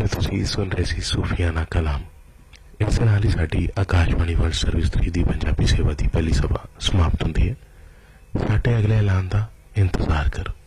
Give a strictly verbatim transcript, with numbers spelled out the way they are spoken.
ਤੁਸੀਂ ਸੁਣ ਰਹੇ ਸੀ ਸੂਫੀਆਨਾ ਕਲਾਮ। ਇਸ ਦੇ ਨਾਲ ਹੀ ਸਾਡੀ ਆਕਾਸ਼ਵਾਣੀ ਵਰਲਡ ਸਰਵਿਸ ਥਰੀ ਦੀ ਪੰਜਾਬੀ ਸੇਵਾ ਦੀ ਪਹਿਲੀ ਸਭਾ ਸਮਾਪਤ ਹੁੰਦੀ ਹੈ। ਸਾਡੇ ਅਗਲੇ ਐਲਾਨ ਦਾ ਇੰਤਜ਼ਾਰ ਕਰੋ।